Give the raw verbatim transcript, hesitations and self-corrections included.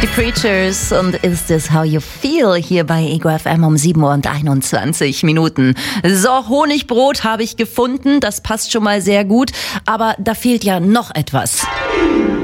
The Creatures und Is This How You Feel hier bei Ego F M um sieben Uhr und einundzwanzig Minuten. So, Honigbrot habe ich gefunden, das passt schon mal sehr gut, aber da fehlt ja noch etwas.